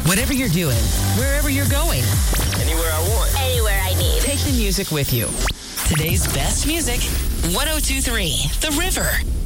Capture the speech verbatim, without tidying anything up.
Whatever you're doing, wherever you're going, Anywhere I want. Anywhere I need. take the music with you. Today's best music, one oh two three The River.